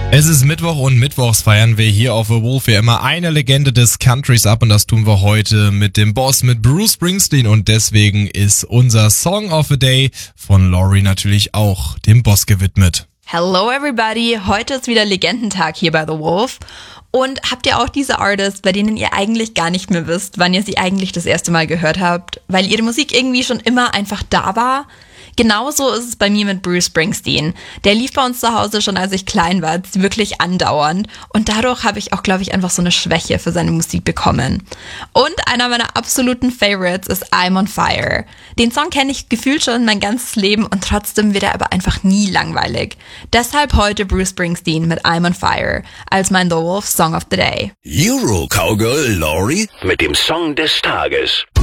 Es ist Mittwoch und mittwochs feiern wir hier auf The Wolf ja immer eine Legende des Countries ab und das tun wir heute mit dem Boss, mit Bruce Springsteen, und deswegen ist unser Song of the Day von Laurie natürlich auch dem Boss gewidmet. Hello everybody, heute ist wieder Legendentag hier bei The Wolf. Und habt ihr auch diese Artists, bei denen ihr eigentlich gar nicht mehr wisst, wann ihr sie eigentlich das erste Mal gehört habt, weil ihre Musik irgendwie schon immer einfach da war? Genauso ist es bei mir mit Bruce Springsteen. Der lief bei uns zu Hause schon, als ich klein war, wirklich andauernd. Und dadurch habe ich auch, glaube ich, einfach so eine Schwäche für seine Musik bekommen. Und einer meiner absoluten Favorites ist I'm on Fire. Den Song kenne ich gefühlt schon mein ganzes Leben und trotzdem wird er aber einfach nie langweilig. Deshalb heute Bruce Springsteen mit I'm on Fire als mein The Wolf Song of the Day. Euro Cowgirl Laurie mit dem Song des Tages.